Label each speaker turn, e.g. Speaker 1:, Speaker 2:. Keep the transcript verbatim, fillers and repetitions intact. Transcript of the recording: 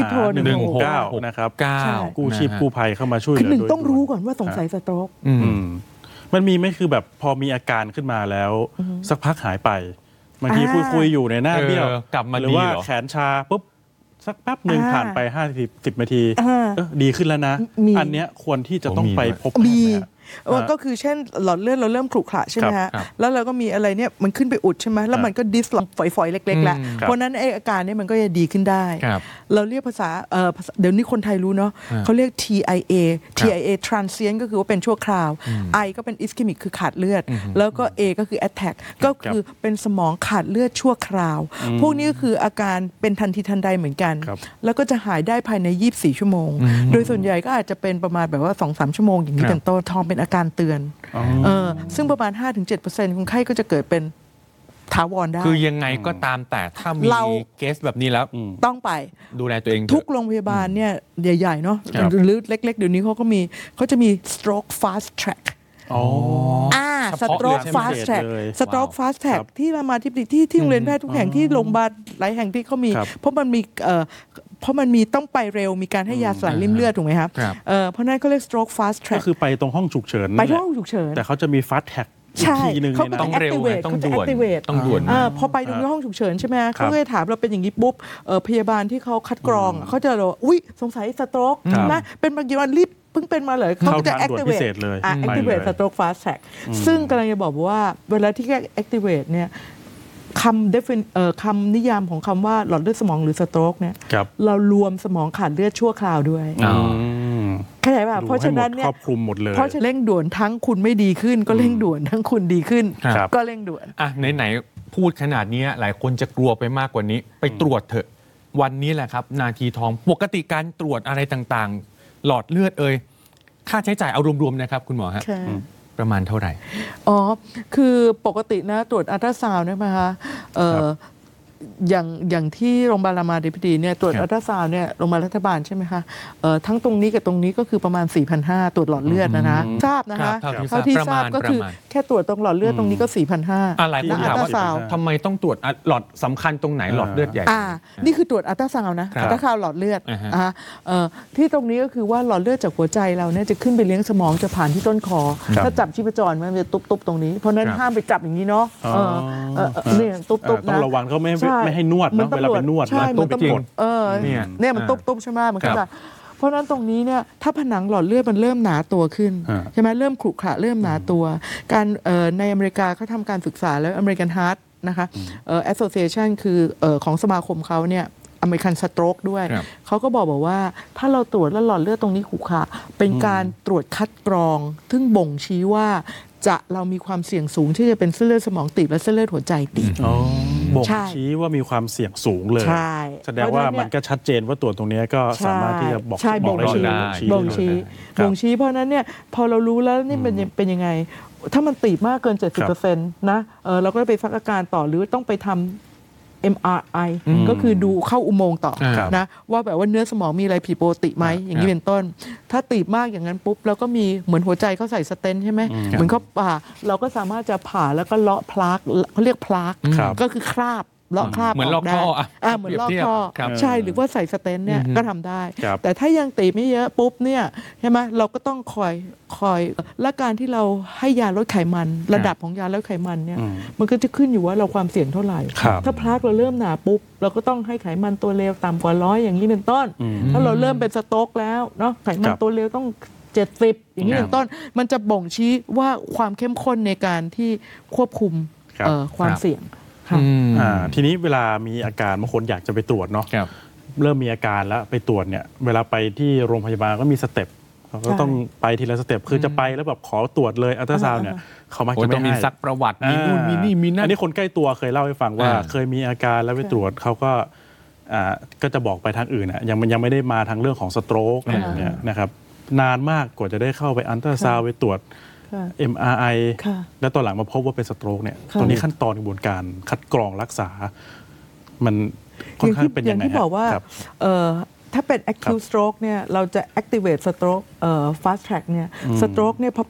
Speaker 1: หาหนึ่งหกเก้านะครับกู้ชีพกู้ภัยเข้ามาช่วยเหลือ
Speaker 2: คือหนึ่งต้องรู้ก่อนว่าสงสัยสโตรก
Speaker 1: มันมีไหมคือแบบพอมีอาการขึ้นมาแล้วสักพักหายไปบางทีคุยๆอยู่ในหน้าเบี้ยวหรือว่าแขนชาปุ๊บสักแป๊บหนึ่งผ่านไปห้าสิบ สิบนาทีดีขึ้นแล้วนะอันเนี้ยควรที่จะต้องไปพบแพทย์
Speaker 2: ก็คือเช่นหลอดเลือดเราเริ่มขรุขระใช่ไหมฮะแล้วเราก็มีอะไรเนี่ยมันขึ้นไปอุดใช่ไหมแล้วมันก็ดิสลอฝอยๆเล็กๆแล้วเพราะนั้นไอ้อาการนี้มันก็จะดีขึ้นได้เราเรียกภาษาเดี๋ยวนี้คนไทยรู้เนาะเขาเรียก ที ไอ เอ ที ไอ เอ transient ก็คือว่าเป็นชั่วคราว I ก็เป็น ischemic คือขาดเลือดแล้วก็ A ก็คือ attack ก็คือเป็นสมองขาดเลือดชั่วคราวพวกนี้ก็คืออาการเป็นทันทีทันใดเหมือนกันแล้วก็จะหายได้ภายในยี่สิบสี่ชั่วโมงโดยส่วนใหญ่ก็อาจจะเป็นประมาณแบบว่า สองถึงสาม ชั่วโมงอย่างนี้เป็นต้นทองเป็นอาการเตือนเออซึ่งประมาณ ห้าถึงเจ็ดเปอร์เซ็นต์ คนไข้ก็จะเกิดเป็นถาวรได้
Speaker 3: คือยังไงก็ตามแต่ถ้ามีเคสแบบนี้แล้ว
Speaker 2: ต้องไป
Speaker 3: ดูแลตัวเอง
Speaker 2: ทุกโรงพยาบาลเนี่ยใหญ่ๆเนาะหรือเล็กๆเดี๋ยวนี้เขาก็มีเขาจะมี stroke fast track
Speaker 3: อ๋อ
Speaker 2: อ่า stroke fast track stroke fast track ที่รามาธิบดีที่ที่โรงเรียนแพทย์ทุกแห่งที่โรงพยาบาลหลายแห่งที่เขามีเพราะมันมีเอ่อเพราะมันมีต้องไปเร็วมีการให้ยาสลายริ่มเลือดถูกไหมครับเออเพราะนั้นเขาเรียก stroke fast track
Speaker 1: ก็คือไปตรงห้องฉุกเฉิน
Speaker 2: ไปที่ห้องฉุกเฉิน
Speaker 1: แต่เขาจะมี fast track
Speaker 2: ใช่เขา
Speaker 3: ต้องเร็วต้องด่วน
Speaker 2: ต้องด่วนพอไปตรงห้องฉุกเฉินใช่ไหมเขาก็จะถามเราเป็นอย่างนี้ปุ๊บพยาบาลที่เขาคัดกรองเขาจะบอกอุ้ยสงสัยสโตรกใช่ไหมเป็นบางทีวันรีบเพิ่งเป็นมาเลยเขาจะ activate activate stroke fast track ซึ่งกำลังจะบอกว่าเวลาที่ activate เนี่ยคำ defin เอ่อคำนิยามของคำว่าหลอดเลือดสมองหรือสโตรกเนี่ยเรารวมสมองขาดเลือดชั่วคราวด้วยเข้าใจป่ะเพราะฉะนั้นเนี่ย
Speaker 1: ครอบคลุมหมดเลย
Speaker 2: เพราะฉะนั้นเร่งด่วนทั้งคุณไม่ดีขึ้นก็เร่งด่วนทั้งคุณดีขึ้นก็เร่งด่วน
Speaker 3: อ่ะไหนๆพูดขนาดนี้หลายคนจะกลัวไปมากกว่านี้ไปตรวจเถอะวันนี้แหละครับนาทีทองปกติการตรวจอะไรต่างๆหลอดเลือดเอ่ยค่าใช้จ่ายเอารวมๆนะครับคุณหมอฮะประมาณเท่าไหร่
Speaker 2: อ๋อคือปกตินะตรวจอัลตราซาวน์เนี่ยนะคะเอ่ออย่างอย่างที่โรงพยาบาลรามาธิบดีเนี่ยตรวจอัลตราซาวน์เนี่ยโรงพยาบาลรัฐบาลใช่ไหมคะเอ่อทั้งตรงนี้กับตรงนี้ก็คือประมาณ สี่พันห้าร้อย ตรวจหลอดเลือดนะนะทราบนะคะเท่าที่ทราบก็คือแค่ตรวจตรงหลอดเลือดตรงนี้ก็ สี่พันห้าร้อย
Speaker 3: อะไรคนถามว่าทำไมต้องตรวจหลอดสำคัญตรงไหนหลอดเลือดใหญ่
Speaker 2: อ่านี่คือตรวจอัลตราซาวน์นะอัลตราซาวน์หลอดเลือดอ่าเอ่อที่ตรงนี้ก็คือว่าหลอดเลือดจากหัวใจเราเนี่ยจะขึ้นไปเลี้ยงสมองจะผ่านที่ต้นคอถ้าจับชีพจรมันจะตุ๊บๆตรงนี้เพราะนั้นห้ามไปจับอย่างนี้เนาะเออเออนี่ตุ๊บๆนะ
Speaker 1: ต้องระวังเขาไม่ไม่ให้นวดเนาะเวลาเป็นนวด
Speaker 2: ใช่มันต้องกดเออเนี่ยเนี่ยมันตุ๊บๆใช่ไหมมันก็จะเพราะนั้นตรงนี้เนี่ยถ้าผนังหลอดเลือดมันเริ่มหนาตัวขึ้นใช่ไหมเริ่มขรุขระเริ่มหนาตัวการในอเมริกาเขาทำการศึกษาแล้ว American Heart นะคะเอ่อ Association คือเอ่อของสมาคมเขาเนี่ยอเมริกันสโตรกด้วยเขาก็บอกบอกว่าถ้าเราตรวจแล้วหลอดเลือดตรงนี้ขรุขระเป็นการตรวจคัดกรองซึ่งบ่งชี้ว่าจะเรามีความเสี่ยงสูงที่จะเป็นเส้นเลือดสมองตีบและเส้นเลือดหัวใจตีบ
Speaker 1: บ่งชี้ว่ามีความเสี่ยงสูงเลยแสดงว่ามันก็ชัดเจนว่าตรวจตรงนี้ก็สามารถที่จะบอก
Speaker 2: บอกได้บ่งชี้บ่งชี้เพราะนั้นเนี่ยพอเรารู้แล้วนี่เป็นเป็นยังไงถ้ามันตีบมากเกิน เจ็ดสิบเปอร์เซ็นต์ นะเออเราก็ไปฟักอาการต่อหรือต้องไปทำเอ็ม อาร์ ไอ ก็คือดูเข้าอุโมงค์ต่อนะว่าแบบว่าเนื้อสมองมีอะไรผิดปกติไหมอย่างนี้เป็นต้นถ้าตีบมากอย่างนั้นปุ๊บเราก็มีเหมือนหัวใจเขาใส่สเตนท์ใช่ไหมเหมือนเขาผ่าเราก็สามารถจะผ่าแล้วก็เลาะพลากเขาเรียกพลากก็คือคราบเลาะคราบ
Speaker 3: เหมือนลอกท่อ
Speaker 2: อ่าเหมือนลอกท่อใช่หรือว่าใส่สเตนท์เนี่ยก็ทำได้แต่ถ้ายังตีบไม่เยอะปุ๊บเนี่ยใช่ไหมเราก็ต้องคอยคอยและการที่เราให้ยาลดไขมันระดับของยาลดไขมันเนี่ยมันก็จะขึ้นอยู่ว่าเราความเสี่ยงเท่าไหร่ถ้าพลากเราเริ่มหนาปุ๊บเราก็ต้องให้ไขมันตัวเลวต่ำกว่าร้อยอย่างนี้เป็นต้นถ้าเราเริ่มเป็นสโตรกแล้วเนาะไขมันตัวเลวต้องเจ็ดสิบอย่างนี้เป็นต้นมันจะบ่งชี้ว่าความเข้มข้นในการที่ควบคุมความเสี่ยง
Speaker 1: ทีนี้เวลามีอาการบางคนอยากจะไปตรวจเนาะเริ่มมีอาการแล้วไปตรวจเนี่ยเวลาไปที่โรงพยาบาลก็มีสเต็ปก็ต้องไปทีละสเต็ปคือจะไปแล้วแบบขอตรวจเลยอัลตราซาวน์เนี่ยเขามักจะไม่ให้
Speaker 3: มีซักประวัติมีนู่นมีนี่มีนั่น
Speaker 1: อันนี้คนใกล้ตัวเคยเล่าให้ฟังว่าเคยมีอาการแล้วไปตรวจเขาก็ก็จะบอกไปทางอื่นอ่ะยังมันยังไม่ได้มาทางเรื่องของสโตรกอะไรอย่างเงี้ยนะครับนานมากกว่าจะได้เข้าไปอัลตราซาวน์ไปตรวจเอ็ม อาร์ ไอ แล้วตอนหลังมาพบว่าเป็นสโตรกเนี่ยตรงนี้ขั้นตอนกระบวนการคัดกรองรักษามันค่อนข้างเป็นยังไง
Speaker 2: อย่างที่บอกว่าถ้าเป็น acute stroke เนี่ยเราจะ activate stroke fast track เนี่ย stroke เนี่ยพอ